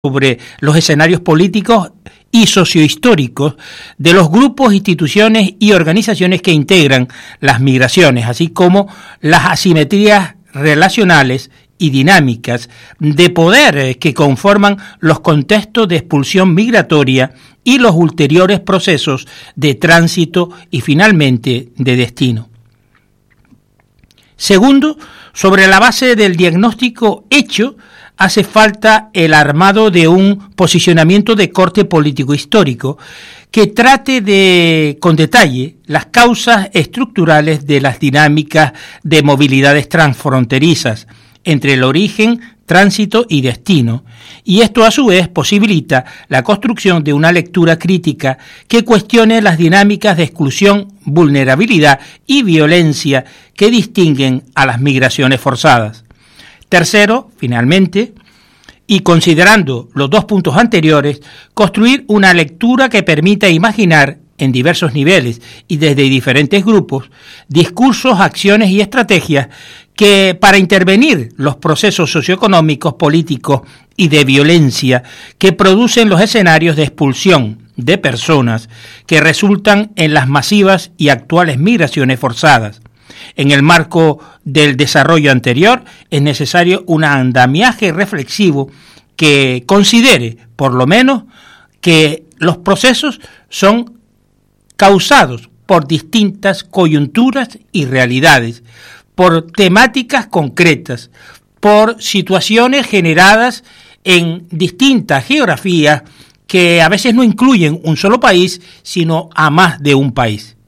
sobre los escenarios políticos y sociohistóricos de los grupos, instituciones y organizaciones que integran las migraciones, así como las asimetrías relacionales y dinámicas de poder que conforman los contextos de expulsión migratoria y los ulteriores procesos de tránsito y finalmente de destino. Segundo, sobre la base del diagnóstico hecho, hace falta el armado de un posicionamiento de corte político-histórico que trate con detalle las causas estructurales de las dinámicas de movilidades transfronterizas entre el origen, tránsito y destino, y esto a su vez posibilita la construcción de una lectura crítica que cuestione las dinámicas de exclusión, vulnerabilidad y violencia que distinguen a las migraciones forzadas. Tercero, finalmente, y considerando los dos puntos anteriores, construir una lectura que permita imaginar en diversos niveles y desde diferentes grupos, discursos, acciones y estrategias que para intervenir los procesos socioeconómicos, políticos y de violencia que producen los escenarios de expulsión de personas que resultan en las masivas y actuales migraciones forzadas. En el marco del desarrollo anterior es necesario un andamiaje reflexivo que considere, por lo menos, que los procesos son causados por distintas coyunturas y realidades, por temáticas concretas, por situaciones generadas en distintas geografías que a veces no incluyen un solo país, sino a más de un país.